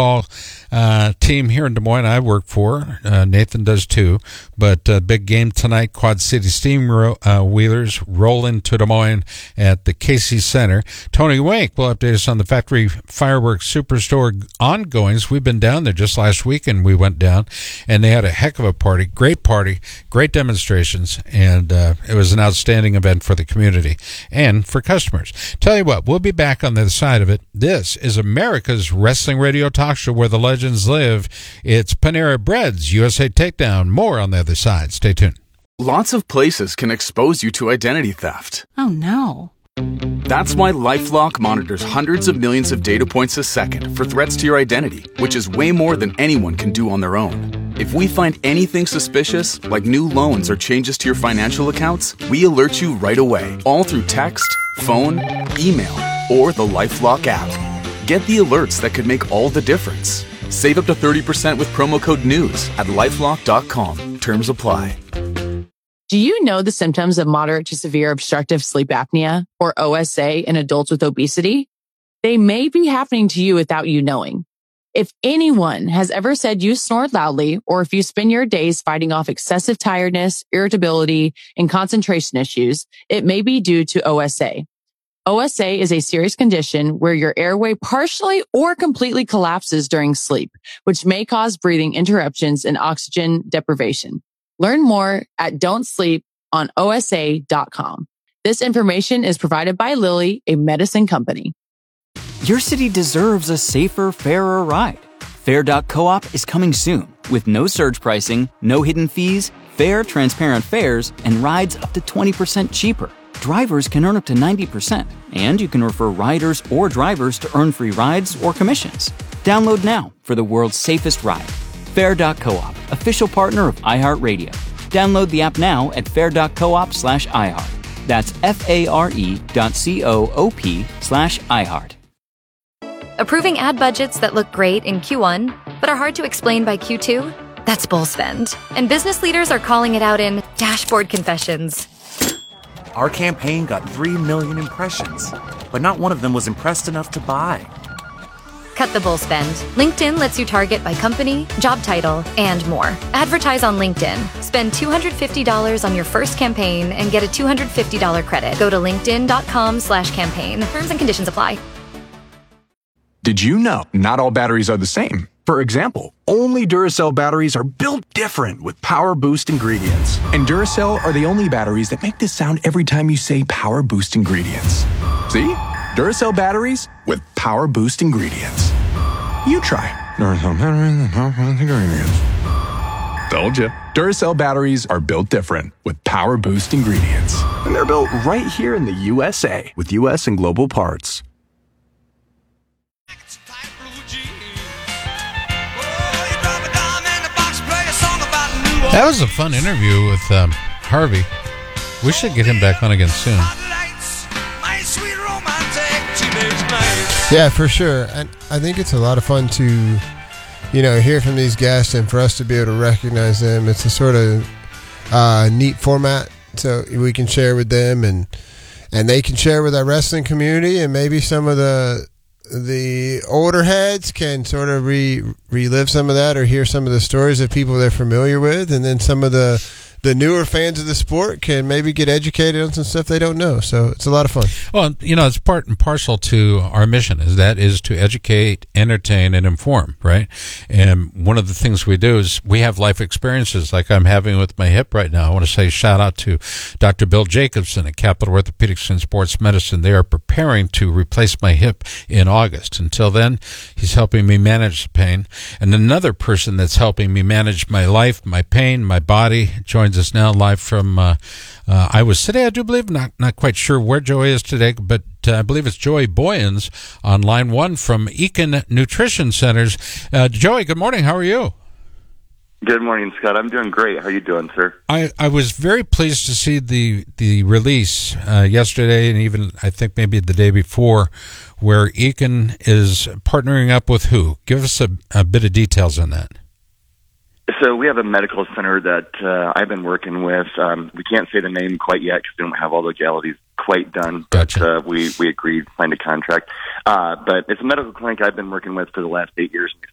baseball team here in Des Moines I work for. Nathan does too. But big game tonight, Quad City Steamwheelers roll into Des Moines at the Casey Center. Tony Wink will update us on the Factory Fireworks Superstore ongoings. We've been down there just last week, and we went down, and they had a heck of a party, great demonstrations, and it was an outstanding event for the community and for customers. Tell you what, we'll be back on the other side of it. This is America's Wrestling Radio Talk Show where the legends live. It's Panera Bread's USA Takedown. More on the other side. Stay tuned. Lots of places can expose you to identity theft. Oh, no. That's why LifeLock monitors hundreds of millions of data points a second for threats to your identity, which is way more than anyone can do on their own. If we find anything suspicious, like new loans or changes to your financial accounts, we alert you right away, all through text, phone, email, or the LifeLock app. Get the alerts that could make all the difference. Save up to 30% with promo code NEWS at LifeLock.com. Terms apply. Do you know the symptoms of moderate to severe obstructive sleep apnea, or OSA, in adults with obesity? They may be happening to you without you knowing. If anyone has ever said you snore loudly, or if you spend your days fighting off excessive tiredness, irritability, and concentration issues, it may be due to OSA. OSA is a serious condition where your airway partially or completely collapses during sleep, which may cause breathing interruptions and oxygen deprivation. Learn more at don'tsleeponosa.com. This information is provided by Lilly, a medicine company. Your city deserves a safer, fairer ride. Fair.coop is coming soon with no surge pricing, no hidden fees, fair, transparent fares, and rides up to 20% cheaper. Drivers can earn up to 90%, and you can refer riders or drivers to earn free rides or commissions. Download now for the world's safest ride. Fair.coop, official partner of iHeartRadio. Download the app now at fair.coop/iHeart. That's FARE.coop/iHeart. Approving ad budgets that look great in Q1, but are hard to explain by Q2? That's bull spend. And business leaders are calling it out in dashboard confessions. Our campaign got 3 million impressions, but not one of them was impressed enough to buy. Cut the bull spend. LinkedIn lets you target by company, job title, and more. Advertise on LinkedIn. Spend $250 on your first campaign and get a $250 credit. Go to linkedin.com/campaign. Terms and conditions apply. Did you know not all batteries are the same? For example, only Duracell batteries are built different with Power Boost ingredients. And Duracell are the only batteries that make this sound every time you say Power Boost ingredients. See? Duracell batteries with Power Boost ingredients. You try. Duracell batteries with Power Boost ingredients. Told you. Duracell batteries are built different with Power Boost ingredients. And they're built right here in the USA with US and global parts. That was a fun interview with Harvey. We should get him back on again soon. Yeah, for sure. And I think it's a lot of fun to, hear from these guests and for us to be able to recognize them. It's a sort of neat format so we can share with them and they can share with our wrestling community, and maybe some of the older heads can sort of relive some of that or hear some of the stories of people they're familiar with, and then some of the newer fans of the sport can maybe get educated on some stuff they don't know. So it's a lot of fun. Well, it's part and parcel to our mission is to educate, entertain, and inform, right? And one of the things we do is we have life experiences like I'm having with my hip right now. I want to say shout out to Dr. Bill Jacobson at Capital Orthopedics and Sports Medicine. They are preparing to replace my hip in August. Until then, he's helping me manage the pain. And another person that's helping me manage my life, my pain, my body, joins us now live from Iowa City, I do believe. Not quite sure where Joey is today, but I believe it's Joey Boyens on line one from Eakin Nutrition Centers. Joey, good morning. How are you? Good morning, Scott. I'm doing great. How are you doing, sir? I was very pleased to see the release yesterday, and even I think maybe the day before, where Eakin is partnering up with who? Give us a bit of details on that. So we have a medical center that I've been working with. We can't say the name quite yet because we don't have all the legalities quite done. Gotcha. But we agreed, signed a contract. But it's a medical clinic I've been working with for the last 8 years. We